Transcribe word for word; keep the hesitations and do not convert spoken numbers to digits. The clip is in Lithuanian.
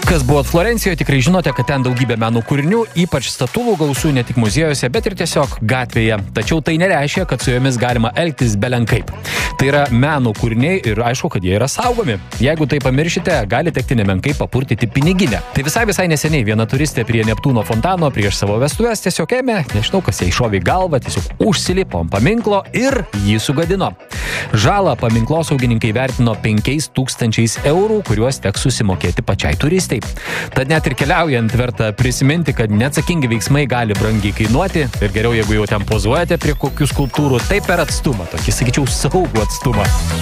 Kas buvot Florencijoje, tikrai žinote, kad ten daugybė meno kūrinių, ypač statulų gausų ne tik muziejuose, bet ir tiesiog gatvėje. Tačiau tai nereiškia, kad su jomis galima elgtis belenkaip. Tai yra meno kūriniai ir aišku, kad jie yra saugomi. Jeigu tai pamiršite, gali tekti nemenkai papurtyti piniginę. Tai visai visai neseniai viena turistė prie Neptūno fontano prieš savo vestuves tiesiog ėmė, nežinau, kas jai šovė į galvą, tiesiog užsilipo ant paminklo ir jį sugadino. Žalą paminklosauginikai vertino penkiais tūkstančiais eurų, kuriuos teks susimokėti pačiai turistai. Tad net ir keliaujant verta prisiminti, kad neatsakingi veiksmai gali brangiai kainuoti ir geriau, jeigu jau ten pozuojate prie kokių skulptūrų, tai per atstumą, tokį, sakyčiau, saugų atstumą.